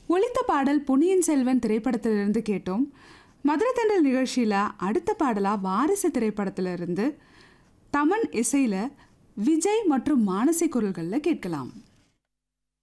ஒலித்த பாடல் பொன்னியின் செல்வன் திரைப்படத்திலிருந்து கேட்டோம். மதுரை தென்றல் நிகழ்ச்சியில் அடுத்த பாடலாக வாரிசு திரைப்படத்திலிருந்து தமன் இசையில் விஜய் மற்றும் மானசி குரல்களில் கேட்கலாம்.